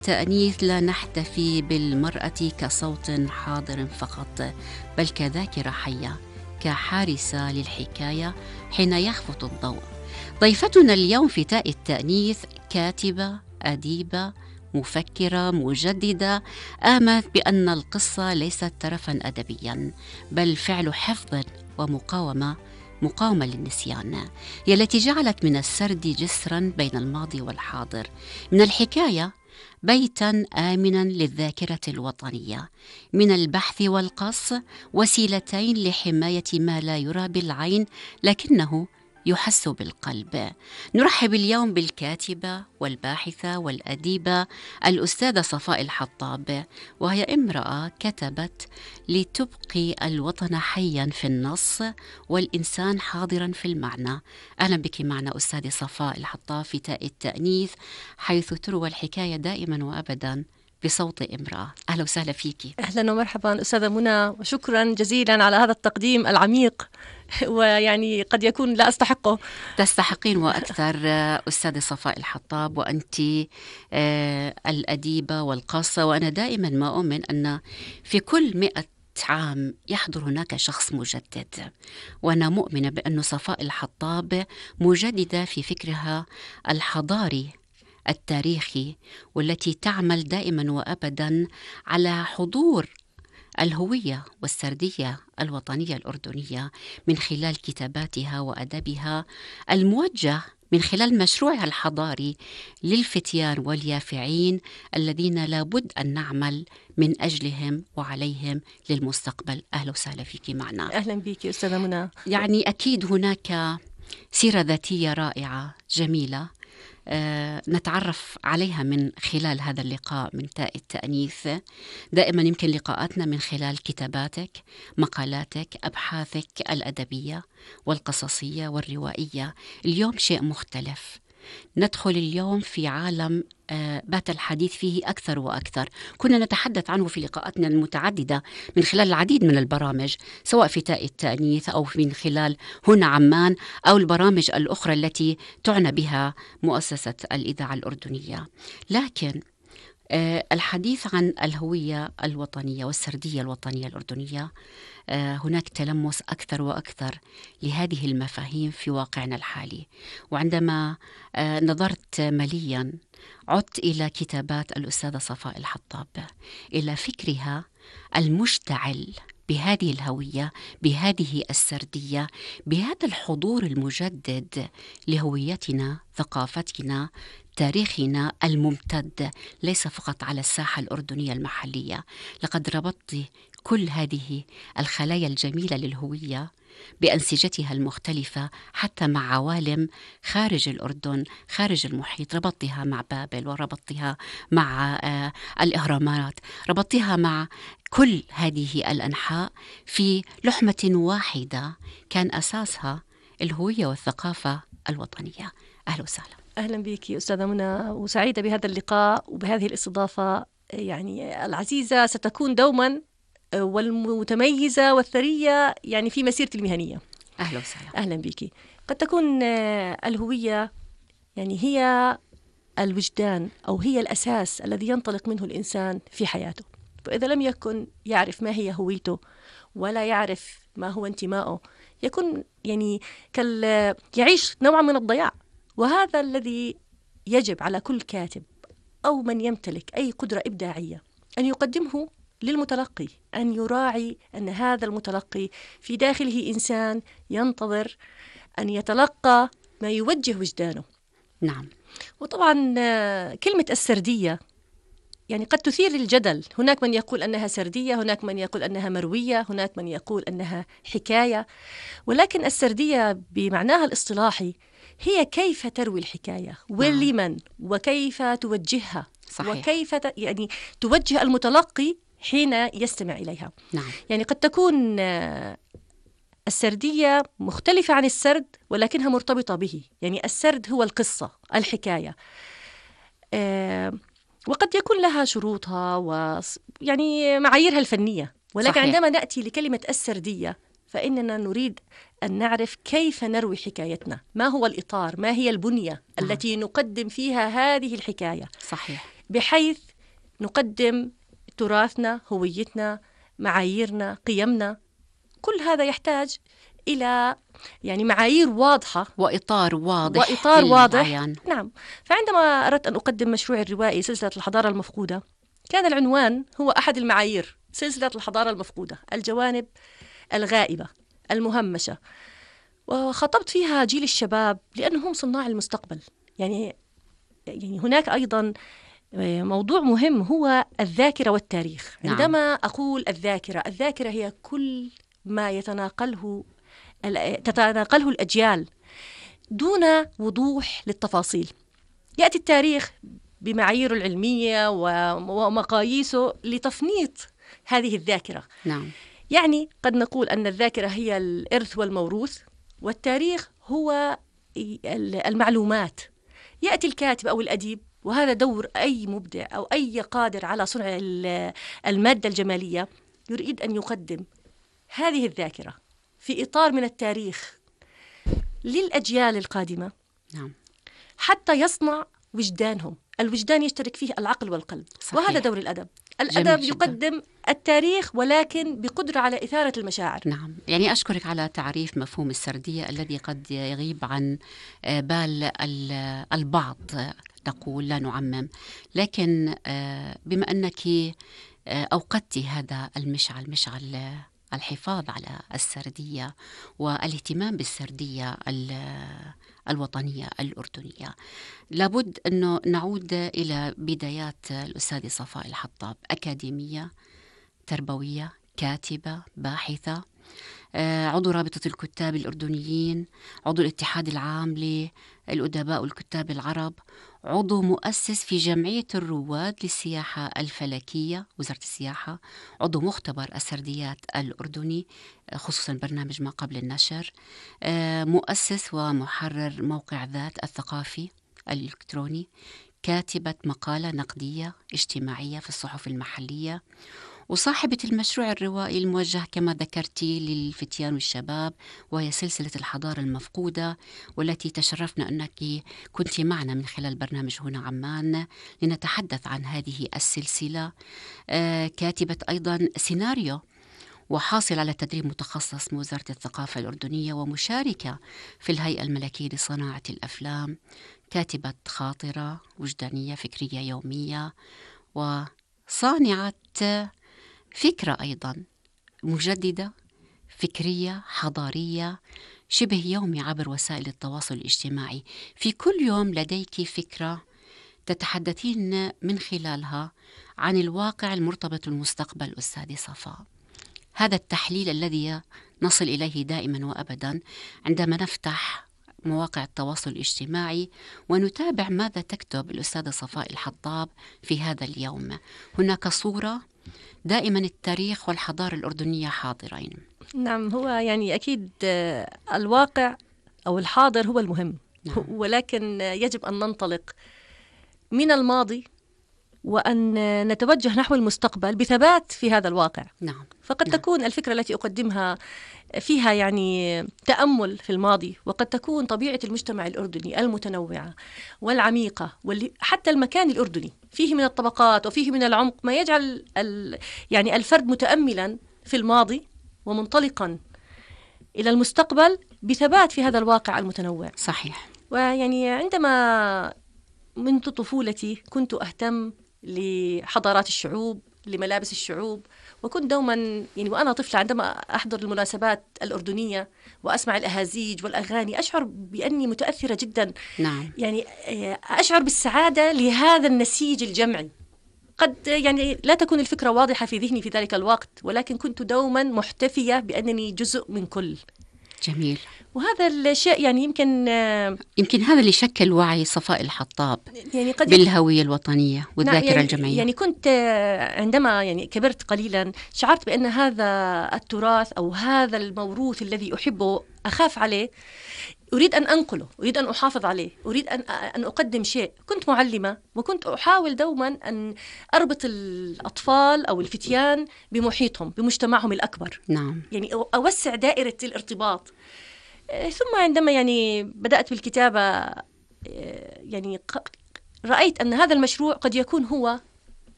التأنيث لا نحتفي بالمرأة كصوت حاضر فقط، بل كذاكرة حية، كحارسة للحكاية حين يخفت الضوء. ضيفتنا اليوم في تاء التأنيث كاتبة، أديبة، مفكرة، مجددة، آمنت بأن القصة ليست ترفا أدبيا، بل فعل حفظ ومقاومة للنسيان. هي التي جعلت من السرد جسرا بين الماضي والحاضر، من الحكاية بيتا آمنا للذاكرة الوطنية، من البحث والقص وسيلتين لحماية ما لا يرى بالعين لكنه يحس بالقلب. نرحب اليوم بالكاتبة والباحثة والأديبة الأستاذة صفاء الحطاب، وهي امرأة كتبت لتبقي الوطن حيا في النص والإنسان حاضرا في المعنى. أهلا بك معنا أستاذة صفاء الحطاب في تاء التأنيث، حيث تروى الحكاية دائما وأبدا بصوت امرأة. أهلا وسهلا فيكي. أهلا ومرحبا أستاذة منى، وشكرا جزيلا على هذا التقديم العميق ويعني قد يكون لا أستحقه. تستحقين وأكثر أستاذة صفاء الحطاب، وأنت الأديبة والقاصة. وأنا دائما ما أؤمن أن في كل 100 عام يحضر هناك شخص مجدد، وأنا مؤمنة بأن صفاء الحطاب مجددة في فكرها الحضاري التاريخي، والتي تعمل دائما وأبدا على حضور الهوية والسردية الوطنية الأردنية من خلال كتاباتها وأدبها الموجه من خلال مشروعها الحضاري للفتيان واليافعين الذين لابد أن نعمل من أجلهم وعليهم للمستقبل. أهلا وسهلا فيك معنا. أهلا بك أستاذة منى. يعني أكيد هناك سيرة ذاتية رائعة جميلة نتعرف عليها من خلال هذا اللقاء من تاء التأنيث. دائما يمكن لقاءاتنا من خلال كتاباتك، مقالاتك، أبحاثك الأدبية والقصصية والروائية. اليوم شيء مختلف، ندخل اليوم في عالم بات الحديث فيه أكثر وأكثر. كنا نتحدث عنه في لقاءاتنا المتعددة من خلال العديد من البرامج، سواء في تاء التأنيث أو من خلال هنا عمان أو البرامج الأخرى التي تعنى بها مؤسسة الإذاعة الأردنية. لكن الحديث عن الهوية الوطنية والسردية الوطنية الأردنية، هناك تلمس أكثر وأكثر لهذه المفاهيم في واقعنا الحالي. وعندما نظرت مليا عدت إلى كتابات الأستاذة صفاء الحطاب، إلى فكرها المشتعل بهذه الهوية، بهذه السردية، بهذا الحضور المجدد لهويتنا، ثقافتنا، تاريخنا الممتد ليس فقط على الساحة الأردنية المحلية. لقد ربطت كل هذه الخلايا الجميلة للهوية بأنسجتها المختلفة حتى مع عوالم خارج الأردن، خارج المحيط. ربطتها مع بابل، وربطتها مع الإهرامات، ربطتها مع كل هذه الأنحاء في لحمة واحدة كان أساسها الهوية والثقافة الوطنية. أهلا وسهلا. أهلا بك أستاذة منى، وسعيدة بهذا اللقاء وبهذه الاستضافة يعني العزيزة. ستكون دوما والمتميزة والثرية يعني في مسيرتي المهنية. أهلا وسهلا. أهلا بك. قد تكون الهوية يعني هي الوجدان أو هي الأساس الذي ينطلق منه الإنسان في حياته، فإذا لم يكن يعرف ما هي هويته ولا يعرف ما هو انتمائه، يكون يعني يعيش نوعا من الضياع. وهذا الذي يجب على كل كاتب أو من يمتلك أي قدرة إبداعية أن يقدمه للمتلقي، أن يراعي أن هذا المتلقي في داخله إنسان ينتظر أن يتلقى ما يوجه وجدانه. نعم. وطبعا كلمة السردية يعني قد تثير الجدل. هناك من يقول أنها سردية، هناك من يقول أنها مروية، هناك من يقول أنها حكاية. ولكن السردية بمعناها الاصطلاحي هي كيف تروي الحكاية ولمن وكيف توجهها. صحيح. وكيف يعني توجه المتلقي حين يستمع إليها. نعم. يعني قد تكون السردية مختلفة عن السرد ولكنها مرتبطة به. يعني السرد هو القصة، الحكاية، وقد يكون لها شروطها ويعني معاييرها الفنية. ولكن صحيح. عندما نأتي لكلمة السردية فإننا نريد أن نعرف كيف نروي حكايتنا، ما هو الإطار، ما هي البنية التي نقدم فيها هذه الحكاية. صحيح. بحيث نقدم تراثنا، هويتنا، معاييرنا، قيمنا. كل هذا يحتاج إلى يعني معايير واضحة وإطار واضح نعم. فعندما أردت أن أقدم مشروعي الروائي سلسلة الحضارة المفقودة، كان العنوان هو أحد المعايير، سلسلة الحضارة المفقودة، الجوانب الغائبة المهمشة. وخاطبت فيها جيل الشباب لأنهم صناع المستقبل. يعني هناك أيضا موضوع مهم هو الذاكرة والتاريخ. نعم. عندما أقول الذاكرة هي كل ما تتناقله الأجيال دون وضوح للتفاصيل. يأتي التاريخ بمعاييره العلمية ومقاييسه لتفنيط هذه الذاكرة. نعم. يعني قد نقول أن الذاكرة هي الإرث والموروث، والتاريخ هو المعلومات. يأتي الكاتب أو الأديب، وهذا دور أي مبدع أو أي قادر على صنع المادة الجمالية، يريد أن يقدم هذه الذاكرة في إطار من التاريخ للأجيال القادمة. نعم. حتى يصنع وجدانهم. الوجدان يشترك فيه العقل والقلب. صحيح. وهذا دور الأدب يقدم التاريخ ولكن بقدرة على إثارة المشاعر. نعم. يعني أشكرك على تعريف مفهوم السردية الذي قد يغيب عن بال البعض، نقول لا نعمم، لكن بما أنك أوقدت هذا مشعل الحفاظ على السردية والاهتمام بالسردية الوطنية الأردنية، لابد أنه نعود إلى بدايات الأستاذة صفاء الحطاب، أكاديمية تربوية، كاتبة، باحثة، عضو رابطة الكتاب الأردنيين، عضو الاتحاد العام للأدباء والكتاب العرب، عضو مؤسس في جمعية الرواد للسياحة الفلكية وزارة السياحة، عضو مختبر السرديات الأردني خصوصا برنامج ما قبل النشر، مؤسس ومحرر موقع ذات الثقافي الإلكتروني، كاتبة مقالة نقدية اجتماعية في الصحف المحلية، وصاحبة المشروع الروائي الموجه كما ذكرتي للفتيان والشباب، وهي سلسلة الحضارة المفقودة، والتي تشرفنا أنك كنت معنا من خلال برنامج هنا عمان لنتحدث عن هذه السلسلة. كاتبة أيضا سيناريو وحاصل على تدريب متخصص من وزارة الثقافة الأردنية، ومشاركة في الهيئة الملكية لصناعة الأفلام، كاتبة خاطرة وجدانية فكرية يومية، وصانعة فكرة أيضا مجددة فكرية حضارية شبه يومي عبر وسائل التواصل الاجتماعي. في كل يوم لديك فكرة تتحدثين من خلالها عن الواقع المرتبط بالمستقبل أستاذة صفاء. هذا التحليل الذي نصل إليه دائما وأبدا عندما نفتح مواقع التواصل الاجتماعي ونتابع ماذا تكتب الأستاذة صفاء الحطاب في هذا اليوم. هناك صورة دائما التاريخ والحضارة الأردنية حاضرين. نعم، هو يعني أكيد الواقع أو الحاضر هو المهم. نعم. ولكن يجب أن ننطلق من الماضي وأن نتوجه نحو المستقبل بثبات في هذا الواقع. نعم. فقد تكون الفكرة التي أقدمها فيها يعني تأمل في الماضي، وقد تكون طبيعة المجتمع الأردني المتنوعة والعميقة، حتى المكان الأردني فيه من الطبقات وفيه من العمق ما يجعل يعني الفرد متأملا في الماضي ومنطلقا إلى المستقبل بثبات في هذا الواقع المتنوع. صحيح. ويعني عندما منذ طفولتي كنت أهتم لحضارات الشعوب، لملابس الشعوب، وكنت دوما يعني وأنا طفلة عندما أحضر المناسبات الأردنية وأسمع الأهازيج والأغاني أشعر بأني متأثرة جدا. نعم. يعني أشعر بالسعادة لهذا النسيج الجمعي. قد يعني لا تكون الفكرة واضحة في ذهني في ذلك الوقت، ولكن كنت دوما محتفية بأنني جزء من كل. جميل. وهذا الشيء يعني يمكن هذا اللي شكل وعي صفاء الحطاب يعني بالهوية الوطنية والذاكرة يعني الجمعية. يعني كنت عندما يعني كبرت قليلا شعرت بأن هذا التراث أو هذا الموروث الذي أحبه أخاف عليه، أريد أن أنقله، أريد أن أحافظ عليه، أريد أن أقدم شيء. كنت معلمة وكنت أحاول دوما أن أربط الأطفال أو الفتيان بمحيطهم بمجتمعهم الأكبر. نعم. يعني أوسع دائرة الارتباط. ثم عندما يعني بدأت بالكتابة يعني رأيت أن هذا المشروع قد يكون هو